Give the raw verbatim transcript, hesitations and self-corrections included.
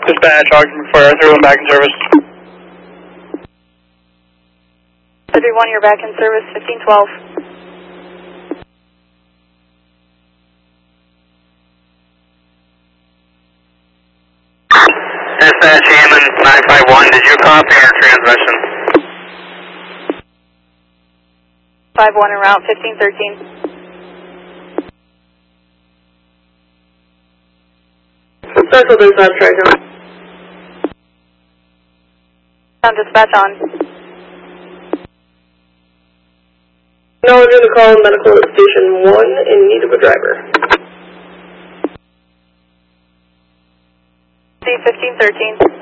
Dispatch, Ogden for three one back in service. three one, you're back in service, fifteen twelve. Dispatch, Hammond, nine five one, did you copy our transmission? five one en route, fifteen thirteen. Circle dispatch, right On dispatch on. No, we're going to call medical at station one in need of a driver. C fifteen thirteen.